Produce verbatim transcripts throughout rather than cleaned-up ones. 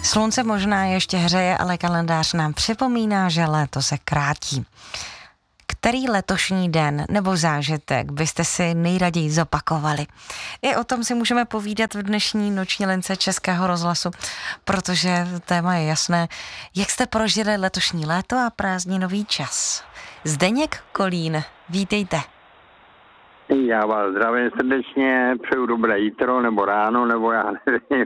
Slunce možná ještě hřeje, ale kalendář nám připomíná, že léto se krátí. Který letošní den nebo zážitek byste si nejraději zopakovali? I o tom si můžeme povídat v dnešní noční lince Českého rozhlasu, protože téma je jasné. Jak jste prožili letošní léto a prázdninový čas? Zdeněk Kolín, vítejte. Já vás zdravím srdečně, přeju dobré jítro, nebo ráno, nebo já nevím.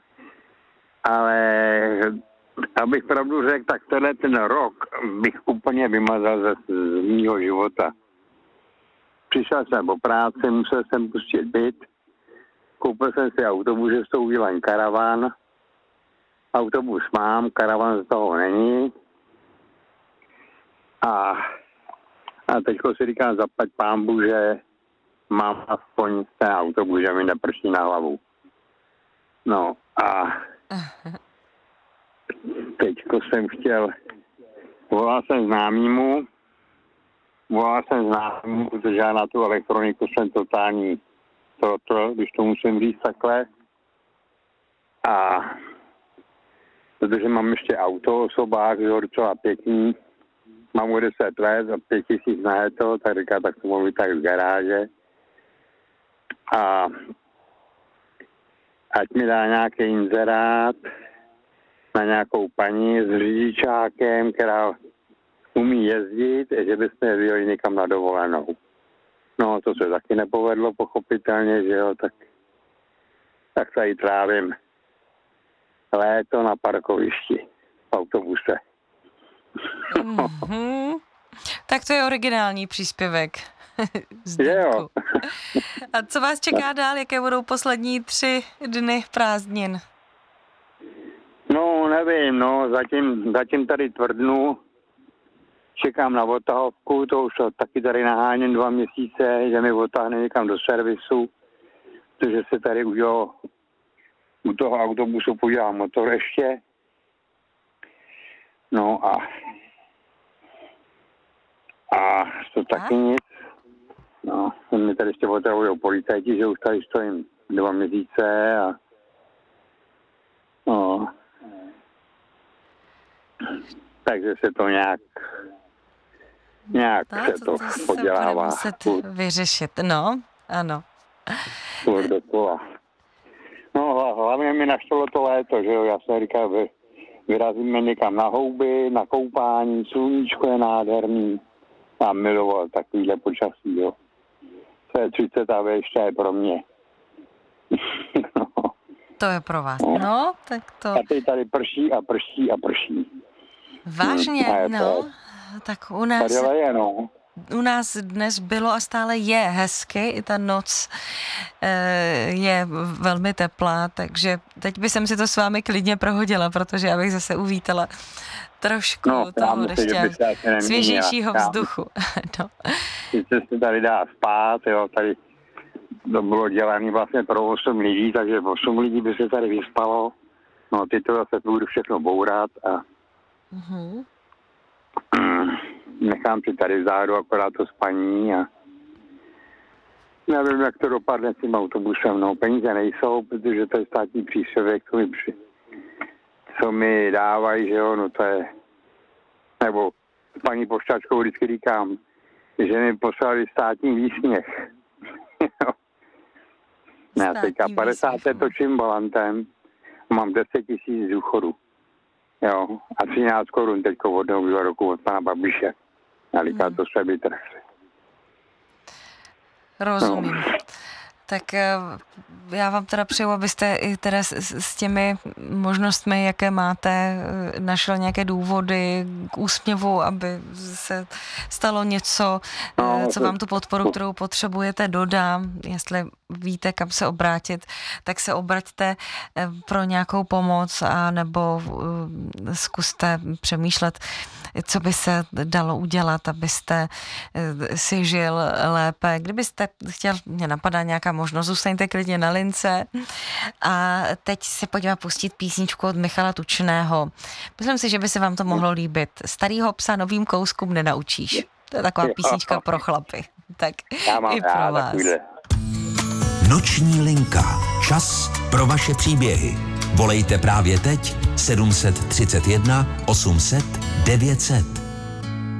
Ale abych pravdu řekl, tak tenhle ten rok bych úplně vymazal ze, z mýho života. Přišel jsem po práci, musel jsem pustit byt, koupil jsem si autobus, že jsou udělaný karavan. Autobus mám, karavan z toho není. A, a teďko si říkám, zaplať pánbu, že mám aspoň ten autobus, že mi neprší na hlavu. No a teďko jsem chtěl, volal jsem známýmu, volal jsem známýmu, protože já na tu elektroniku jsem totální trotl, když to musím říct takhle. A protože mám ještě auto, osobák, že ho docela pěkný, mám o deset let a pět tisíc na to, tak říká, tak to mohu tak z garáže. A ať mi dá nějaký inzerát na nějakou paní s řidičákem, která umí jezdit, že bychom jeli někam na dovolenou. No, to se taky nepovedlo, pochopitelně, že jo, tak, tak tady trávím léto na parkovišti v autobuse. Mm-hmm. Tak to je originální příspěvek. Je jo. A co vás čeká dál? Jaké budou poslední tři dny prázdnin? No, nevím, no, zatím, zatím tady tvrdnu, čekám na odtahovku, to už to taky tady naháním dva měsíce, že mi odtáhne někam do servisu, protože se tady už jo, u toho autobusu podívá motor ještě. No a a to taky nic. No, mi tady ještě otahujou policajti, že už tady stojím dva měsíce a no, takže se to nějak nějak tak, se to, to se podělává. bude muset vyřešit, no, ano. Furt dokola. No, hlavně mi naštělo to léto, že jo, já jsem říkal, vy, vyrazíme někam na houby, na koupání, sluníčko je nádherný a miloval takovýhle počasí, jo. To je třicet a ještě je pro mě. No. To je pro vás, no, no tak to... A teď tady prší a prší a prší. Vážně, hmm, no, tak u nás... Tady je, no. U nás dnes bylo a stále je hezky, i ta noc je velmi teplá, takže teď bych si to s vámi klidně prohodila, protože já bych zase uvítala trošku no, toho ještě svěžejšího vzduchu. No. Sice se tady dá spát, jo, tady to bylo dělané vlastně pro osm lidí, takže osm lidí by se tady vyspalo. No, ty to zase budu všechno bourat a mm-hmm. nechám si tady vzadu akorát to spaní a nevím, jak to dopadne s tím autobusem. No, peníze nejsou, protože to je státní příspěvek, co mi, při, co mi dávají, že jo, no to je, nebo s paní pošťačkou vždycky říkám, že mi poslali státní výsměch. Já teďka padesát let točím volantem, mám deset tisíc důchodu. Jo, a třináct korun teďko od nového roku od pana Babiše. A říká, to se vytrhli. Rozumím. No. Tak já vám teda přeju, abyste i teda s, s těmi možnostmi, jaké máte, našel nějaké důvody k úsměvu, aby se stalo něco, no, co vám tu podporu, kterou potřebujete, dodá. Jestli víte, kam se obrátit, tak se obraťte pro nějakou pomoc a nebo zkuste přemýšlet, co by se dalo udělat, abyste si žil lépe. Kdybyste chtěl, mě napadá nějaká možnost, zůstaňte klidně na lince. A teď si pojďme pustit písničku od Michala Tučného. Myslím si, že by se vám to mohlo líbit. Starýho psa novým kouskům nenaučíš. To je taková písnička pro chlapy. Tak i pro vás. Noční linka. Čas pro vaše příběhy. Volejte právě teď sedm set třicet jedna osm set devět set.